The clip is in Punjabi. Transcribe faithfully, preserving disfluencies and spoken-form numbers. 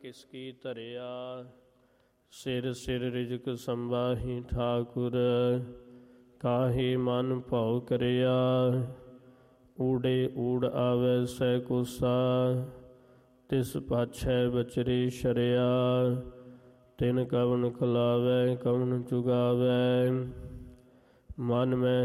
ਕਿਸਕੀ ਧਰਿਆ। ਸਿਰ ਸਿਰ ਰਿਜਕ ਸੰਬਾਹੀ ਠਾਕੁਰ, ਕਾਹੇ ਮਨ ਭਉ ਕਰਿਆ। ਊੜੇ ਊੜ ਆਵੈ ਸਹਿ ਕੋਸਾ, ਤਿਸ ਪਾਛੈ ਬਚਰੇ ਸ਼ਰਿਆ। ਤਿਨ ਕਵਨ ਖਲਾਵੈ ਕਵਨ ਚੁਗਾਵੈ, ਮਨ ਮੈਂ